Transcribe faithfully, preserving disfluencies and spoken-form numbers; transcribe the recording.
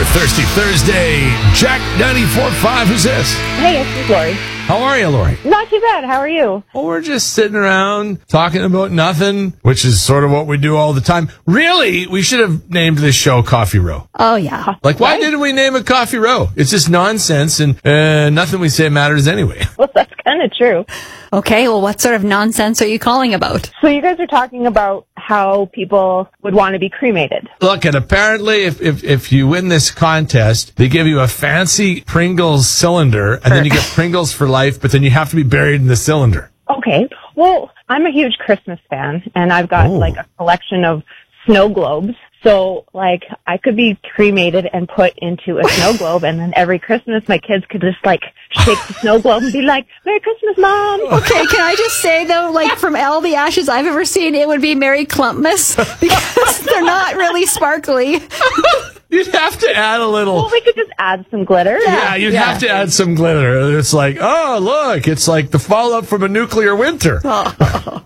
Thirsty Thursday. Jack ninety-four point five. Who's this? Hey, it's Lori. How are you, Lori? Not too bad. How are you? Well, we're just sitting around talking about nothing, which is sort of what we do all the time. Really, we should have named this show Coffee Row. Oh, yeah. Like, why Right? didn't we name it Coffee Row? It's just nonsense, and uh, nothing we say matters anyway. Well, that's kind of true. Okay, well, what sort of nonsense are you calling about? So you guys are talking about how people would want to be cremated. Look, and apparently, if, if if you win this contest, they give you a fancy Pringles cylinder, and then you get Pringles for life, but then you have to be buried in the cylinder. Okay. Well, I'm a huge Christmas fan, and I've got Oh. like a collection of snow globes. So, like, I could be cremated and put into a snow globe, and then every Christmas my kids could just, like, shake the snow globe and be like, Merry Christmas, Mom! Okay, can I just say, though, like, from all the ashes I've ever seen, it would be Merry Clumpmas, because they're not really sparkly. You'd have to add a little... Well, we could just add some glitter. Yeah, you'd have to add some glitter. It's like, oh, look, it's like the fallout from a nuclear winter.